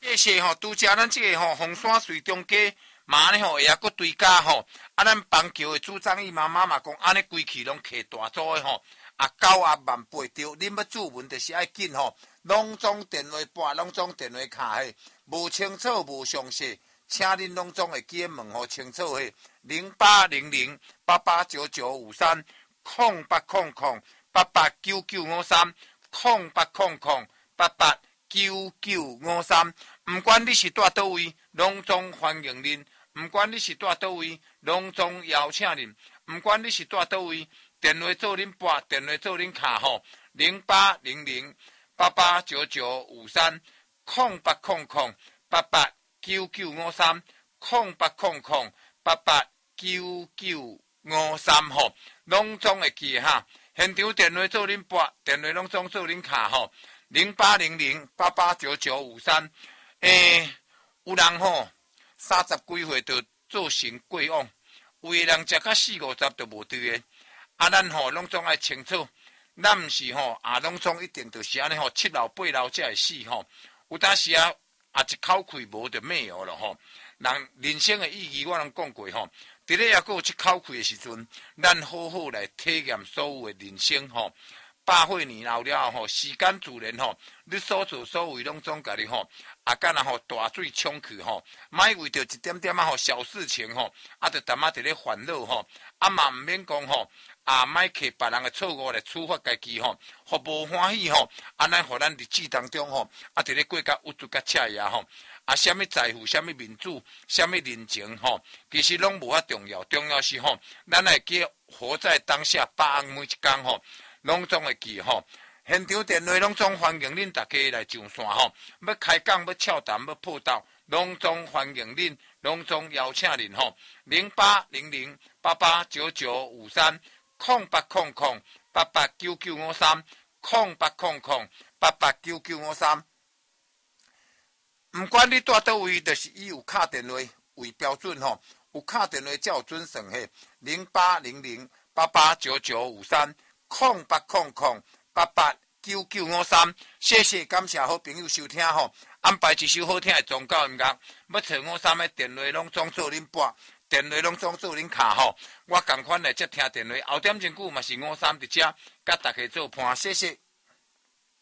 谢谢吼，拄则咱即个吼红山水中街，嘛呢吼也搁追加吼，咱邦桥的主张伊妈妈嘛讲，安尼规气拢摕大组的吼，狗也万八条，恁要注文就是爱紧吼，拢总电话拨，拢总电话卡嘿，无清楚无详细，请恁拢总会记问吼清楚嘿，0800889953，0800889953，毋管你是住倒位，拢总欢迎恁；毋管你是住倒位，拢总邀请恁；毋管你是住倒位，电话做恁拨，电话做恁卡吼，0800889953，0800889953吼，拢总会记哈。现场电话做恁拨，电话拢总做恁卡吼，0800889953。有人吼30几岁就做成过往，有的人食到40-50就无对的。咱吼拢总爱清楚，咱毋是吼拢总一定就是安尼吼7老8老才会死吼。有当时一口气无就灭哦咯吼。人生的意义我拢讲过吼，伫咧抑阁有一口气的时阵，咱好好来体验所有的人生吼。百岁年老了吼，时间自然吼，你所做所为拢总家己吼，敢若吼大水冲去吼，莫为着一点点吼小事情吼，就淡仔伫咧烦恼吼，嘛毋免讲吼，莫摕别人的错误来处罚家己吼，互无欢喜吼，咱互咱日子当中吼，伫咧过甲有足甲惬意吼，什么财富、什么民主、什么人情吼，其实拢无遐重要，重要是吼，咱会记活在当下，把握每一天吼。拢总会记吼，现场电话拢总欢迎恁大家来上线吼，要开讲、要俏谈、要报道，拢总欢迎恁，拢总邀请恁吼，0800889953，0800889953，毋管你住倒位，就是伊有敲电话为标准吼，有敲电话才有准算嘿，0800889953，0800889953，谢谢感谢好朋友收听吼，安排一首好听的宗教音乐，要找53的电话拢总做恁拨，电话拢总做恁卡吼，我共款来接听电话，后点真久嘛是53伫遮，甲大家做伴，谢谢。